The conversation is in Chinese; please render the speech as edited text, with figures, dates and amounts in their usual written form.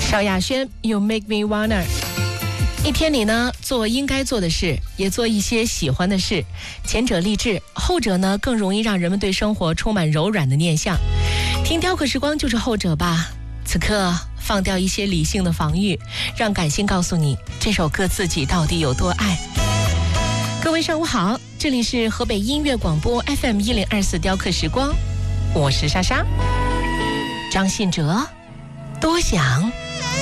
萧亚轩 You Make Me Wanna。 一天里呢，做应该做的事，也做一些喜欢的事，前者励志，后者呢更容易让人们对生活充满柔软的念想。听雕刻时光就是后者吧。此刻放掉一些理性的防御，让感性告诉你这首歌自己到底有多爱。各位上午好，这里是河北音乐广播 FM1024雕刻时光，我是莎莎。张信哲，多想。